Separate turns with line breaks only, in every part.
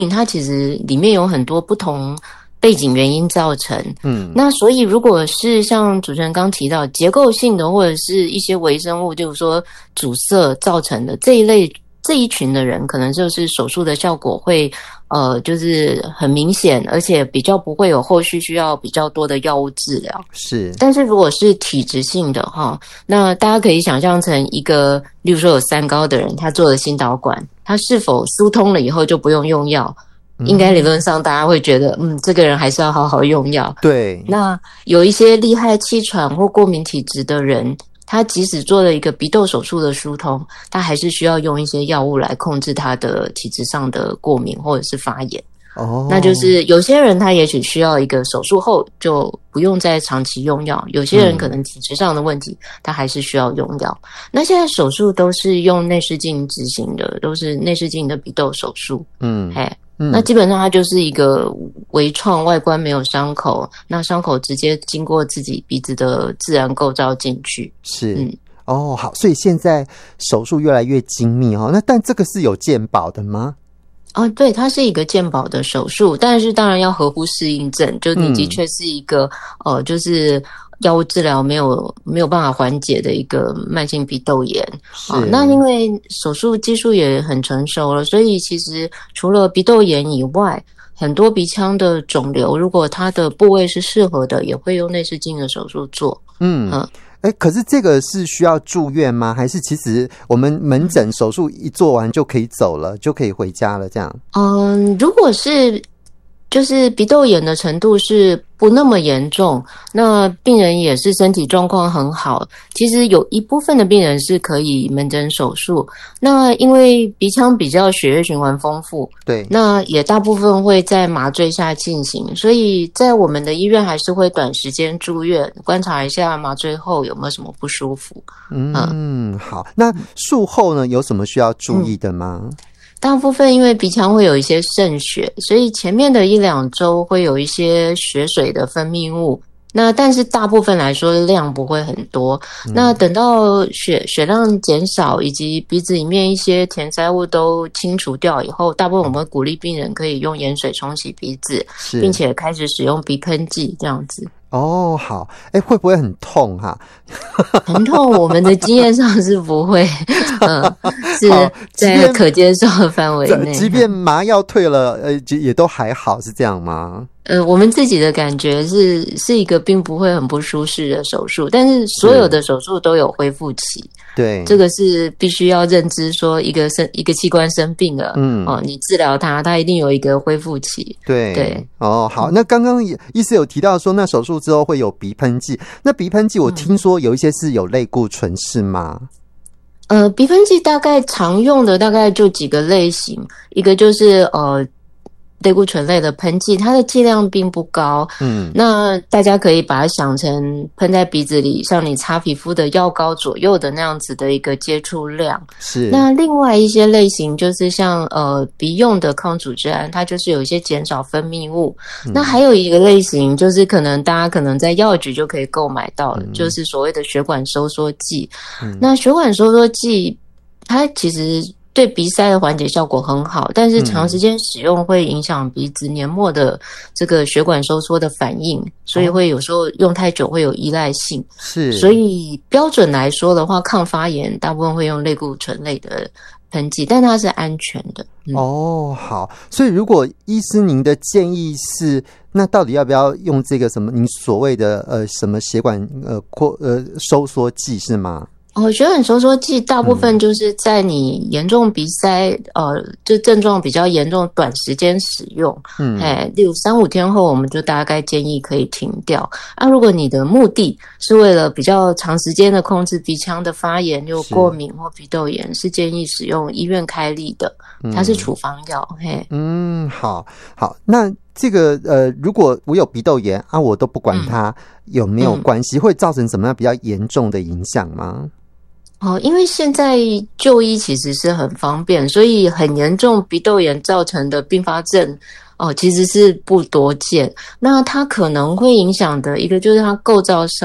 它其实里面有很多不同背景原因造成。那所以如果是像主持人刚提到结构性的或者是一些微生物，就是说阻塞造成的这一群的人，可能就是手术的效果会就是很明显，而且比较不会有后续需要比较多的药物治疗。
是，
但是如果是体质性的哈，那大家可以想象成一个，例如说有三高的人，他做了心导管，他是否疏通了以后就不用药？应该理论上大家会觉得，这个人还是要好好用药。
对。
那有一些厉害气喘或过敏体质的人，他即使做了一个鼻窦手术的疏通，他还是需要用一些药物来控制他的体质上的过敏或者是发炎。那就是有些人他也许需要一个手术后就不用再长期用药，有些人可能体质上的问题，他还是需要用药。那现在手术都是用内视镜执行的，都是内视镜的鼻窦手术。那基本上它就是一个微创，外观没有伤口，那伤口直接经过自己鼻子的自然构造进去。
是，好，所以现在手术越来越精密那但这个是有健保的吗？
对，它是一个健保的手术，但是当然要合乎适应症，就你的确是一个就是药物治疗没有办法缓解的一个慢性鼻窦炎。那因为手术技术也很成熟了，所以其实除了鼻窦炎以外，很多鼻腔的肿瘤，如果它的部位是适合的，也会用内视镜的手术做。
可是这个是需要住院吗？还是其实我们门诊手术一做完就可以走了，就可以回家了这样？
如果是就是鼻窦炎的程度是不那么严重，那病人也是身体状况很好，其实有一部分的病人是可以门诊手术。那因为鼻腔比较血液循环丰富，
对，
那也大部分会在麻醉下进行，所以在我们的医院还是会短时间住院，观察一下麻醉后有没有什么不舒服。
好，那术后呢有什么需要注意的吗？
大部分因为鼻腔会有一些渗血，所以前面的1-2周会有一些血水的分泌物，那但是大部分来说量不会很多。那等到血量减少以及鼻子里面一些填塞物都清除掉以后，大部分我们会鼓励病人可以用盐水冲洗鼻子，并且开始使用鼻喷剂这样子。
好，会不会很痛
很痛，我们的经验上是不会，是在可接受的范围内。
即便麻药退了，也都还好，是这样吗？
我们自己的感觉是一个并不会很不舒适的手术，但是所有的手术都有恢复期。
对，这
个是必须要认知，说一个器官生病了，你治疗它一定有一个恢复期。
对，好，那刚刚医师有提到说，那手术之后会有鼻喷剂，那鼻喷剂我听说有一些是有类固醇，是吗？
鼻喷剂大概常用的大概就几个类型，一个就是类固醇类的喷剂，它的剂量并不高。那大家可以把它想成喷在鼻子里，像你擦皮肤的药膏左右的那样子的一个接触量。
是。
那另外一些类型就是像鼻用的抗组织胺，它就是有一些减少分泌物。那还有一个类型就是大家可能在药局就可以购买到了，就是所谓的血管收缩剂。那血管收缩剂它其实对鼻塞的缓解效果很好，但是长时间使用会影响鼻子黏膜的这个血管收缩的反应，所以会有时候用太久会有依赖性。
是，
所以标准来说的话，抗发炎大部分会用类固醇类的喷剂，但它是安全的。
好，所以如果医师您的建议是，那到底要不要用这个什么您所谓的什么血管收缩剂是吗？
血管收缩剂大部分就是在你严重鼻塞就症状比较严重短时间使用，例如3-5天后我们就大概建议可以停掉。如果你的目的是为了比较长时间的控制鼻腔的发炎，有过敏或鼻窦炎，是建议使用医院开立的，它是处方药。
好，那这个如果我有鼻窦炎我都不管它有没有关系，会造成什么样比较严重的影响吗？
因为现在就医其实是很方便，所以很严重鼻窦炎造成的并发症其实是不多见。那它可能会影响的一个就是它构造上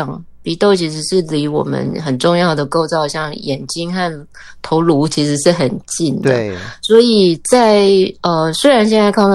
鼻窦其实是离我们很重要的构造，像眼睛和头颅其实是很近的。
对，
所以在虽然现在抗